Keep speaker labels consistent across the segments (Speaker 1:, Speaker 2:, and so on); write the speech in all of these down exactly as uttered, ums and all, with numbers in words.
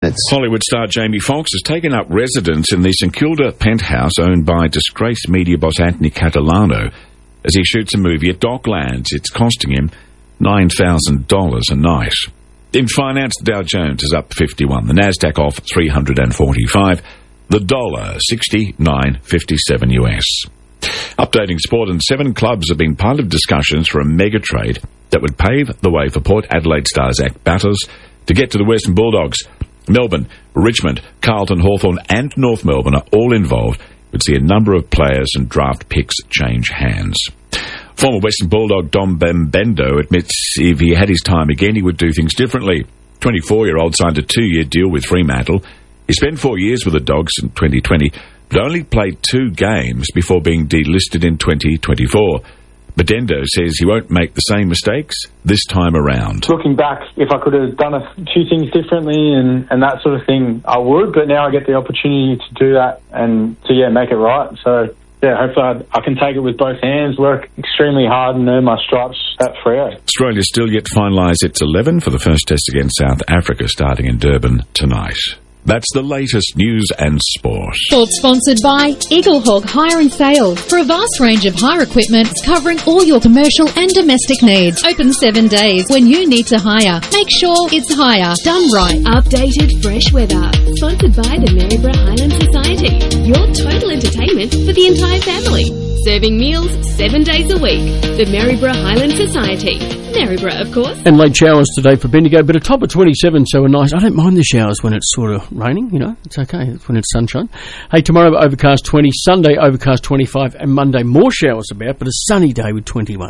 Speaker 1: Hollywood star Jamie Foxx has taken up residence in the St Kilda penthouse owned by disgraced media boss Anthony Catalano as he shoots a movie at Docklands. It's costing him nine thousand dollars a night. In finance, the Dow Jones is up fifty-one, the Nasdaq off three hundred forty-five, the dollar sixty-nine fifty-seven U S. Updating sport, and seven clubs have been part of discussions for a mega trade that would pave the way for Port Adelaide star Zach Batters to get to the Western Bulldogs. Melbourne, Richmond, Carlton, Hawthorn and North Melbourne are all involved. We'd see a number of players and draft picks change hands. Former Western Bulldog Dom Bembendo admits if he had his time again, he would do things differently. twenty-four-year-old signed a two-year deal with Fremantle. He spent four years with the Dogs in twenty twenty, but only played two games before being delisted in twenty twenty-four. Bedendo says he won't make the same mistakes this time around.
Speaker 2: Looking back, if I could have done a few things differently and, and that sort of thing, I would, but now I get the opportunity to do that and to, yeah, make it right. So, yeah, hopefully I, I can take it with both hands, work extremely hard and earn my stripes at Freo.
Speaker 1: Australia still yet to finalise its eleven for the first test against South Africa starting in Durban tonight. That's the latest news and sport.
Speaker 3: Sport sponsored by Eaglehawk Hire and Sales. For a vast range of hire equipment covering all your commercial and domestic needs. Open seven days. When you need to hire, make sure it's hire done right.
Speaker 4: Updated fresh weather. Sponsored by the Maryborough Highland Society. Your total entertainment for the entire family. Serving meals seven days a week. The Maryborough Highland Society. Maryborough, of course.
Speaker 5: And late showers today for Bendigo, but a top of twenty-seven, so a nice... I don't mind the showers when it's sort of raining, you know. It's okay when it's sunshine. Hey, tomorrow overcast twenty, Sunday overcast twenty-five, and Monday more showers about, but a sunny day with twenty-one.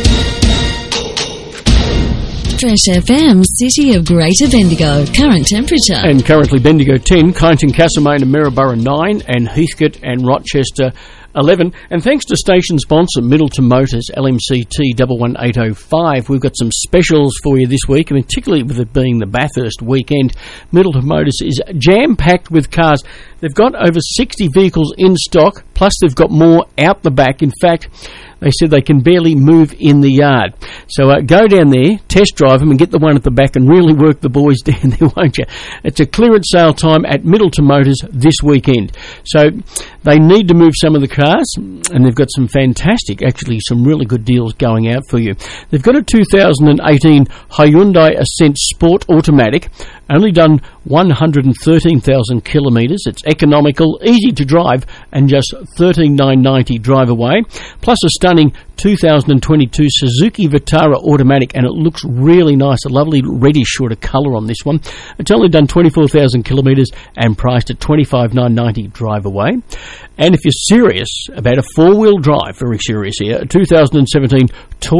Speaker 6: Fresh F M, City of Greater Bendigo. Current temperature.
Speaker 5: And currently Bendigo ten, Kyneton, Castlemaine and Maryborough nine, and Heathcote and Rochester eleven. And thanks to station sponsor Middleton Motors, L M C T one one eight oh five, we've got some specials for you this week, and particularly with it being the Bathurst weekend. Middleton Motors is jam-packed with cars. They've got over sixty vehicles in stock, plus they've got more out the back. In fact, they said they can barely move in the yard. So uh, go down there, test drive them and get the one at the back and really work the boys down there, won't you? It's a clearance sale time at Middleton Motors this weekend. So they need to move some of the cars, and they've got some fantastic, actually some really good deals going out for you. They've got a two thousand eighteen Hyundai Ascent Sport Automatic, only done one hundred thirteen thousand kilometres. It's economical, easy to drive, and just thirteen thousand nine hundred ninety drive away. Plus a stunning two thousand twenty-two Suzuki Vitara Automatic, and it looks really nice, a lovely reddish sort of colour on this one. It's only done twenty-four thousand kilometres and priced at twenty-five thousand nine hundred ninety drive away. And if you're serious about a four-wheel drive, very serious here, a two thousand seventeen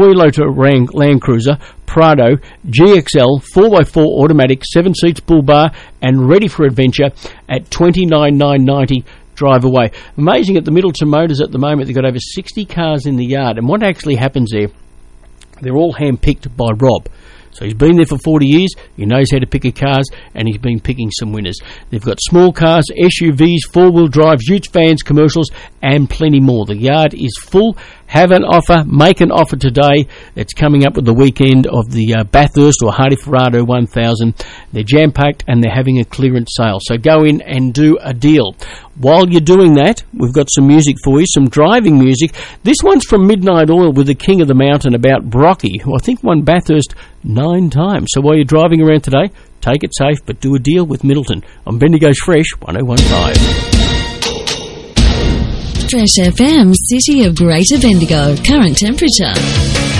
Speaker 5: Toyota Land Cruiser Prado G X L four by four automatic, seven seats, bull bar, and ready for adventure at twenty-nine thousand nine hundred ninety drive away. Amazing, at the Middleton Motors at the moment, they've got over sixty cars in the yard, and what actually happens there, they're all hand-picked by Rob. So he's been there for forty years, he knows how to pick a cars, and he's been picking some winners. They've got small cars, S U Vs, four-wheel drives, utes, vans, commercials, and plenty more. The yard is full. Have an offer, make an offer today. It's coming up with the weekend of the uh, Bathurst or Hardy Ferrado one thousand. They're jam-packed and they're having a clearance sale. So go in and do a deal. While you're doing that, we've got some music for you, some driving music. This one's from Midnight Oil with the King of the Mountain about Brocky, who I think won Bathurst nine times. So while you're driving around today, take it safe, but do a deal with Middleton on Bendigo's Fresh one oh one point five.
Speaker 6: Fresh F M, City of Greater Bendigo. Current temperature.